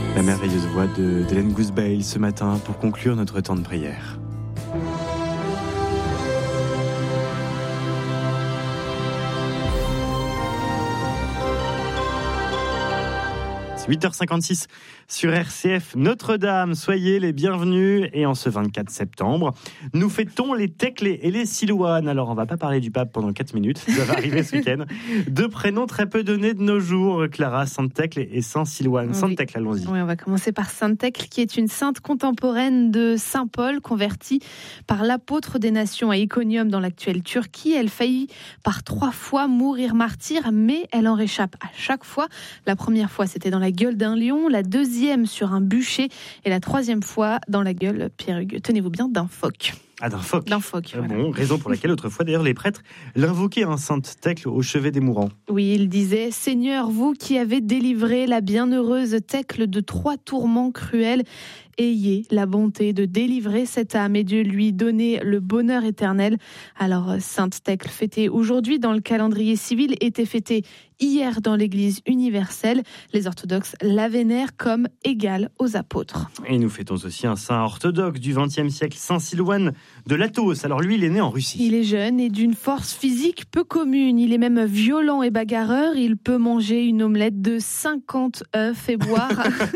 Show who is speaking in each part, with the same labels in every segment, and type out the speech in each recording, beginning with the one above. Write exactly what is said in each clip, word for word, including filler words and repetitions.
Speaker 1: La merveilleuse voix de d'Hélène Gousbail ce matin pour conclure notre temps de prière. huit heures cinquante-six sur R C F Notre-Dame. Soyez les bienvenus. Et en ce vingt-quatre septembre, nous fêtons les Thècle et les Silouane. Alors, on va pas parler du pape pendant quatre minutes. Ça va arriver ce week-end. Deux prénoms très peu donnés de nos jours. Clara, Sainte Thècle et Saint Silouane.
Speaker 2: Oui.
Speaker 1: Sainte Thècle, allons-y.
Speaker 2: Oui, on va commencer par Sainte Thècle, qui est une sainte contemporaine de Saint Paul, convertie par l'apôtre des nations à Iconium dans l'actuelle Turquie. Elle faillit par trois fois mourir martyre, mais elle en réchappe à chaque fois. La première fois, c'était dans la gueule d'un lion, la deuxième sur un bûcher et la troisième fois dans la gueule, Pierre Hugues, tenez-vous bien, d'un phoque.
Speaker 1: Ah, d'un phoque.
Speaker 2: D'un phoque,
Speaker 1: ah,
Speaker 2: voilà.
Speaker 1: Bon, raison pour laquelle autrefois d'ailleurs les prêtres l'invoquaient, un Sainte Thècle au chevet des mourants.
Speaker 2: Oui, il disait: Seigneur, vous qui avez délivré la bienheureuse Thècle de trois tourments cruels, ayez la bonté de délivrer cette âme et de lui donner le bonheur éternel. Alors, Sainte Thècle, fêtée aujourd'hui dans le calendrier civil, était fêtée hier dans l'Église universelle. Les orthodoxes la vénèrent comme égale aux apôtres.
Speaker 1: Et nous fêtons aussi un saint orthodoxe du vingtième siècle, Saint Silouane de Latos. Alors lui, il est né en Russie.
Speaker 2: Il est jeune et d'une force physique peu commune. Il est même violent et bagarreur. Il peut manger une omelette de cinquante œufs et boire.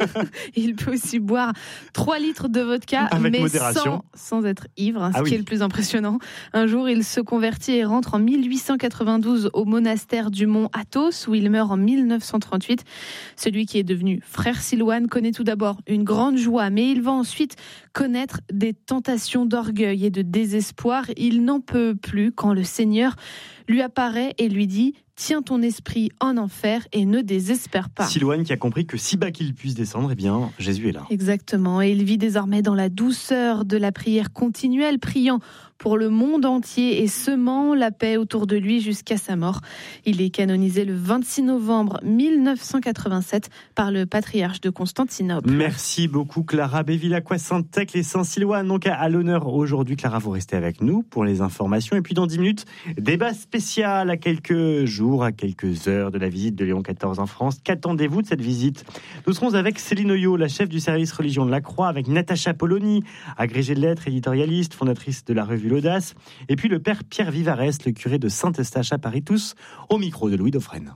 Speaker 2: Il peut aussi boire trois litres de vodka,
Speaker 1: avec
Speaker 2: mais
Speaker 1: modération,
Speaker 2: sans, sans être ivre, hein, ce
Speaker 1: ah
Speaker 2: qui
Speaker 1: oui.
Speaker 2: est le plus impressionnant. Un jour, il se convertit et rentre en mille huit cent quatre-vingt-douze au monastère du Mont Athos, où il meurt en mille neuf cent trente-huit. Celui qui est devenu frère Silouane connaît tout d'abord une grande joie, mais il va ensuite connaître des tentations d'orgueil et de désespoir. Il n'en peut plus quand le Seigneur lui apparaît et lui dit: tiens ton esprit en enfer et ne désespère pas.
Speaker 1: Silouane qui a compris que si bas qu'il puisse descendre, eh bien, Jésus est là.
Speaker 2: Exactement, et il vit désormais dans la douceur de la prière continuelle, priant pour le monde entier et semant la paix autour de lui jusqu'à sa mort. Il est canonisé le vingt-six novembre mille neuf cent quatre-vingt-sept par le patriarche de Constantinople.
Speaker 1: Merci beaucoup Clara Bévilacqua, Sainte Thècle et Saint Silouane. Donc à, à l'honneur aujourd'hui, Clara, vous restez avec nous pour les informations. Et puis dans dix minutes, débat spécial à quelques jours, à quelques heures de la visite de Léon quatorze en France. Qu'attendez-vous de cette visite ? Nous serons avec Céline Oyo, la chef du service religion de la Croix, avec Natacha Polony, agrégée de lettres, éditorialiste, fondatrice de la revue L'Audace, et puis le père Pierre Vivarès, le curé de Saint-Eustache à Paris, tous au micro de Louis Dauphren.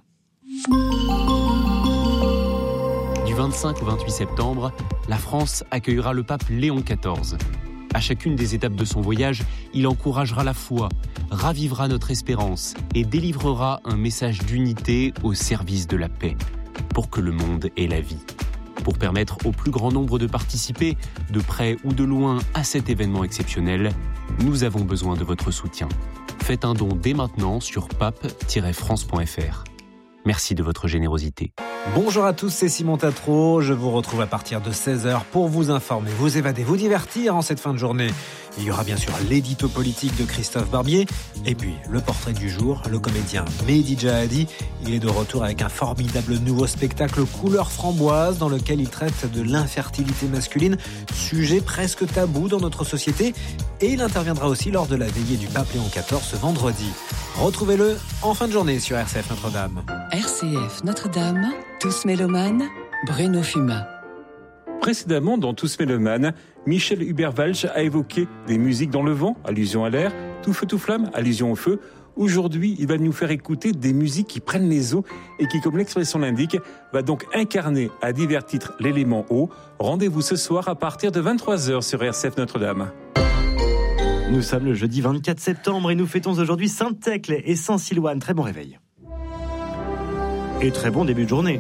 Speaker 3: Du vingt-cinq au vingt-huit septembre, la France accueillera le pape Léon quatorze. À chacune des étapes de son voyage, il encouragera la foi, ravivera notre espérance et délivrera un message d'unité au service de la paix, pour que le monde ait la vie. Pour permettre au plus grand nombre de participer, de près ou de loin, à cet événement exceptionnel, nous avons besoin de votre soutien. Faites un don dès maintenant sur pape tiret france point f r. Merci de votre générosité.
Speaker 4: Bonjour à tous, c'est Simon Tatro. Je vous retrouve à partir de seize heures pour vous informer, vous évader, vous divertir en cette fin de journée. Il y aura bien sûr l'édito politique de Christophe Barbier et puis le portrait du jour, le comédien Mehdi Jahadi. Il est de retour avec un formidable nouveau spectacle couleur framboise dans lequel il traite de l'infertilité masculine, sujet presque tabou dans notre société. Et il interviendra aussi lors de la veillée du pape Léon quatorze ce vendredi. Retrouvez-le en fin de journée sur R C F Notre-Dame.
Speaker 5: R C F Notre-Dame, Tous mélomanes, Bruno Fuma.
Speaker 6: Précédemment, dans Tous mélomanes, Michel Hubert-Walsh a évoqué des musiques dans le vent, allusion à l'air, Tout feu, tout flamme, allusion au feu. Aujourd'hui, il va nous faire écouter des musiques qui prennent les eaux et qui, comme l'expression l'indique, va donc incarner à divers titres l'élément eau. Rendez-vous ce soir à partir de vingt-trois heures sur R C F Notre-Dame.
Speaker 1: Nous sommes le jeudi vingt-quatre septembre et nous fêtons aujourd'hui Sainte Thècle et Saint Silouane. Très bon réveil. Et très bon début de journée.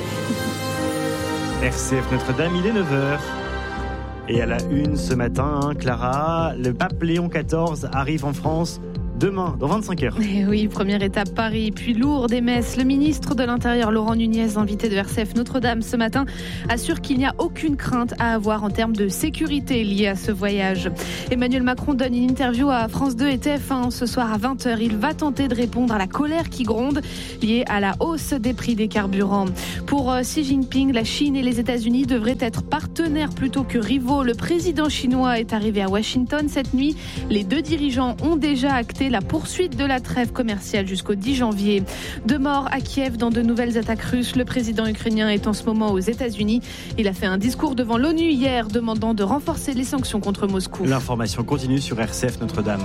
Speaker 1: R C F Notre-Dame, il est neuf heures. Et à la une ce matin, Clara, le pape Léon quatorze arrive en France demain, dans vingt-cinq heures.
Speaker 2: Et oui, première étape Paris, puis Lourdes et Metz. Le ministre de l'Intérieur, Laurent Nunez, invité de R C F Notre-Dame ce matin, assure qu'il n'y a aucune crainte à avoir en termes de sécurité liée à ce voyage. Emmanuel Macron donne une interview à France deux et T F un ce soir à vingt heures. Il va tenter de répondre à la colère qui gronde liée à la hausse des prix des carburants. Pour Xi Jinping, la Chine et les États-Unis devraient être partenaires plutôt que rivaux. Le président chinois est arrivé à Washington cette nuit. Les deux dirigeants ont déjà acté annoncé la poursuite de la trêve commerciale jusqu'au dix janvier. Deux morts à Kiev dans de nouvelles attaques russes. Le président ukrainien est en ce moment aux États-Unis. Il a fait un discours devant l'ONU hier demandant de renforcer les sanctions contre Moscou.
Speaker 1: L'information continue sur R C F Notre-Dame.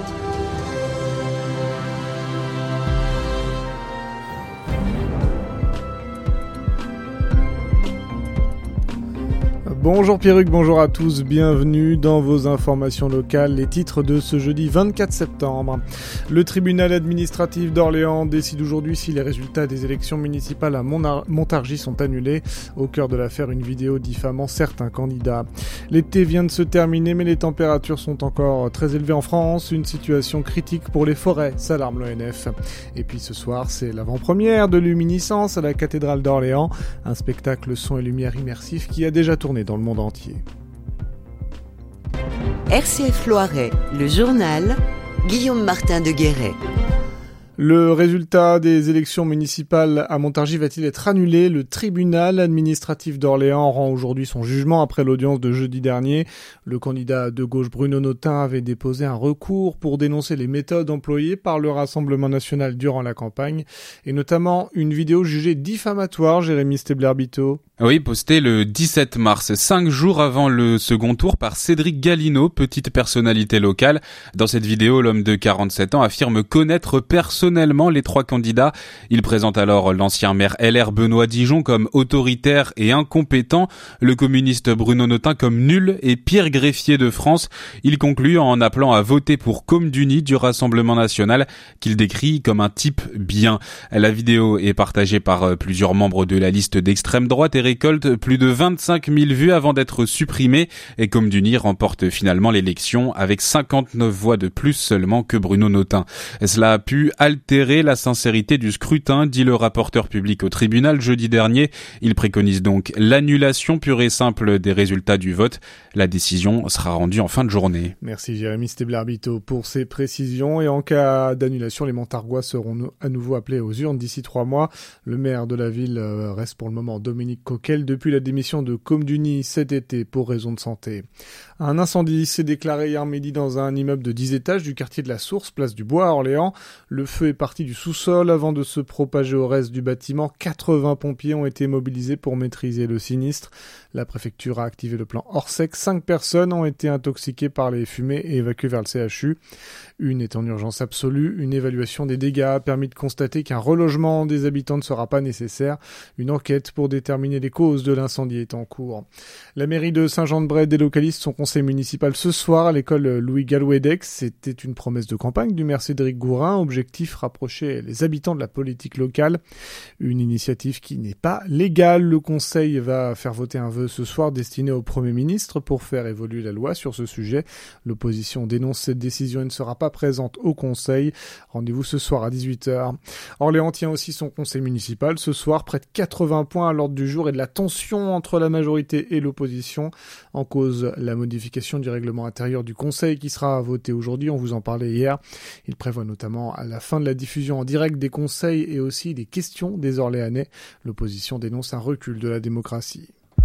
Speaker 7: Bonjour Pierruc, bonjour à tous, bienvenue dans vos informations locales, les titres de ce jeudi vingt-quatre septembre. Le tribunal administratif d'Orléans décide aujourd'hui si les résultats des élections municipales à Montargis sont annulés. Au cœur de l'affaire, une vidéo diffamant certains candidats. L'été vient de se terminer, mais les températures sont encore très élevées en France, une situation critique pour les forêts, s'alarme l'O N F. Et puis ce soir, c'est l'avant-première de Luminiscence à la cathédrale d'Orléans, un spectacle son et lumière immersif qui a déjà tourné dans le monde entier.
Speaker 8: R C F Loiret, le journal, Guillaume Martin de Guéret.
Speaker 7: Le résultat des élections municipales à Montargis va-t-il être annulé ? Le tribunal administratif d'Orléans rend aujourd'hui son jugement après l'audience de jeudi dernier. Le candidat de gauche Bruno Notin avait déposé un recours pour dénoncer les méthodes employées par le Rassemblement national durant la campagne, et notamment une vidéo jugée diffamatoire, Jérémy Stebler-Bito.
Speaker 9: Oui, postée le dix-sept mars, cinq jours avant le second tour par Cédric Galineau, petite personnalité locale. Dans cette vidéo, l'homme de quarante-sept ans affirme connaître personnellement les trois candidats. Il présente alors l'ancien maire L R Benoît Dijon comme autoritaire et incompétent, le communiste Bruno Notin comme nul et pire greffier de France. Il conclut en appelant à voter pour Comduni du Rassemblement national, qu'il décrit comme un type bien. La vidéo est partagée par plusieurs membres de la liste d'extrême droite et récolte plus de vingt-cinq mille vues avant d'être supprimée, et Comduni remporte finalement l'élection avec cinquante-neuf voix de plus seulement que Bruno Notin. Cela a pu altérer la sincérité du scrutin, dit le rapporteur public au tribunal jeudi dernier. Il préconise donc l'annulation pure et simple des résultats du vote. La décision sera rendue en fin de journée.
Speaker 7: Merci Jérémy Stebler-Bito pour ces précisions. Et en cas d'annulation, les Montargois seront à nouveau appelés aux urnes d'ici trois mois. Le maire de la ville reste pour le moment Dominique Coquel depuis la démission de Comduni cet été pour raison de santé. Un incendie s'est déclaré hier midi dans un immeuble de dix étages du quartier de la Source, place du Bois à Orléans. Le feu est parti du sous-sol avant de se propager au reste du bâtiment. quatre-vingts pompiers ont été mobilisés pour maîtriser le sinistre. La préfecture a activé le plan Orsec. Cinq personnes ont été intoxiquées par les fumées et évacuées vers le C H U. Une est en urgence absolue. Une évaluation des dégâts a permis de constater qu'un relogement des habitants ne sera pas nécessaire. Une enquête pour déterminer les causes de l'incendie est en cours. La mairie de Saint-Jean-de-Bray délocalise son conseil municipal ce soir à l'école Louis Gallouet-d'Aix. C'était une promesse de campagne du maire Cédric Gourin. Objectif, rapprocher les habitants de la politique locale. Une initiative qui n'est pas légale. Le conseil va faire voter un vœu ce soir destiné au Premier ministre pour faire évoluer la loi sur ce sujet. L'opposition dénonce cette décision et ne sera pas présente au conseil. Rendez-vous ce soir à dix-huit heures. Orléans tient aussi son conseil municipal ce soir. Près de quatre-vingts points à l'ordre du jour et de la tension entre la majorité et l'opposition. En cause, la modification du règlement intérieur du conseil qui sera voté aujourd'hui. On vous en parlait hier. Il prévoit notamment à la fin de la diffusion en direct des conseils et aussi des questions des Orléanais. L'opposition dénonce un recul de la démocratie.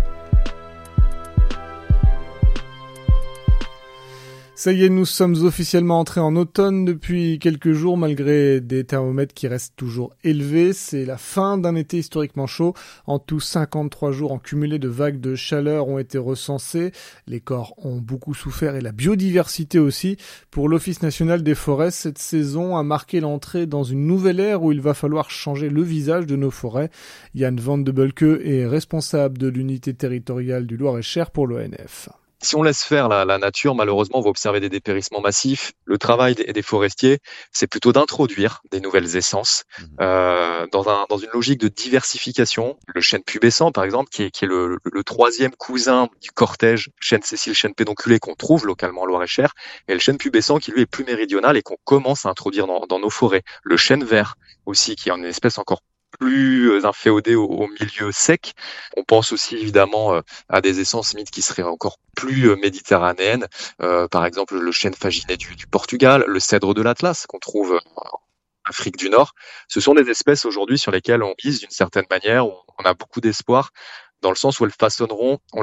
Speaker 7: Ça y est, nous sommes officiellement entrés en automne depuis quelques jours, malgré des thermomètres qui restent toujours élevés. C'est la fin d'un été historiquement chaud. En tout, cinquante-trois jours en cumulé de vagues de chaleur ont été recensés. Les corps ont beaucoup souffert et la biodiversité aussi. Pour l'Office national des forêts, cette saison a marqué l'entrée dans une nouvelle ère où il va falloir changer le visage de nos forêts. Yann Van de Bulke est responsable de l'unité territoriale du Loir-et-Cher pour l'O N F.
Speaker 10: Si on laisse faire la, la nature, malheureusement, on va observer des dépérissements massifs. Le travail des, des forestiers, c'est plutôt d'introduire des nouvelles essences euh, dans, un, dans une logique de diversification. Le chêne pubescent, par exemple, qui est, qui est le, le, le troisième cousin du cortège chêne Cécile, chêne pédonculé qu'on trouve localement en Loir-et-Cher, et le chêne pubescent qui lui est plus méridional et qu'on commence à introduire dans, dans nos forêts. Le chêne vert aussi, qui est une espèce encore plus inféodé au, au milieu sec. On pense aussi évidemment euh, à des essences mythes qui seraient encore plus euh, méditerranéennes, euh, par exemple le chêne faginet du, du Portugal, le cèdre de l'Atlas qu'on trouve en Afrique du Nord. Ce sont des espèces aujourd'hui sur lesquelles on mise d'une certaine manière, on, on a beaucoup d'espoir, dans le sens où elles façonneront, on